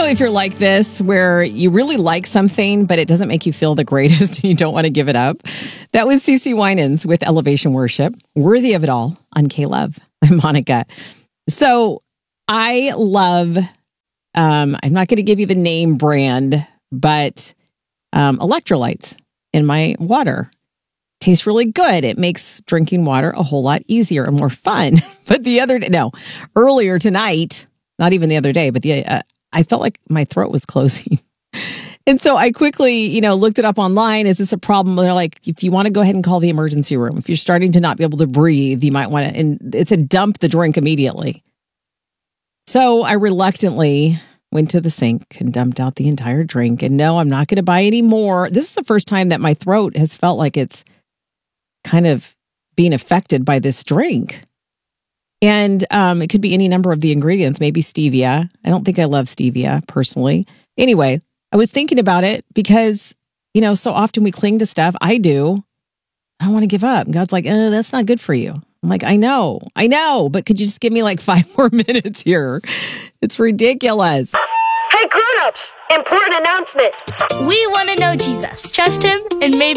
if you're like this, where you really like something, but it doesn't make you feel the greatest and you don't want to give it up. That was CeCe Winans with Elevation Worship, Worthy of It All on K-Love. I'm Monica. So I love, I'm not going to give you the name brand, but electrolytes in my water. Tastes really good. It makes drinking water a whole lot easier and more fun. But earlier tonight, not even the other day, but I felt like my throat was closing. And so I quickly, looked it up online. Is this a problem? They're like, if you want to go ahead and call the emergency room, if you're starting to not be able to breathe, you might want to, and it's a dump the drink immediately. So I reluctantly went to the sink and dumped out the entire drink. And no, I'm not going to buy any more. This is the first time that my throat has felt like it's kind of being affected by this drink. And it could be any number of the ingredients, maybe stevia. I don't think I love stevia personally. Anyway, I was thinking about it because, so often we cling to stuff. I do. I don't want to give up. And God's like, that's not good for you. I'm like, I know, but could you just give me like 5 more minutes here? It's ridiculous. Hey, grown-ups, important announcement. We want to know Jesus, trust him, and maybe